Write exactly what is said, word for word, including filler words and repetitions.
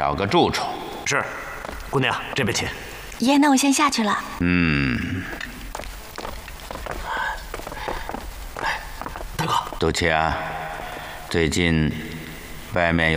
找个住处。 是，姑娘这边请。 爷，那我先下去了。 嗯。 大哥， 杜琪啊，最近外面有。